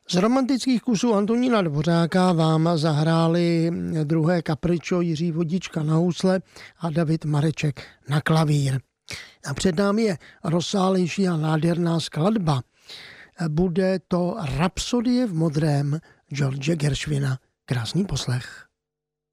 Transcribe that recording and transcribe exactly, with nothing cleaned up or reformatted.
Z romantických kusů Antonína Dvořáka vám zahráli druhé kapričo Jiří Vodička na housle a David Mareček na klavír. A před námi je rozsáhlejší a nádherná skladba. Bude to Rapsodie v modrém George Gershwina. Krásný poslech.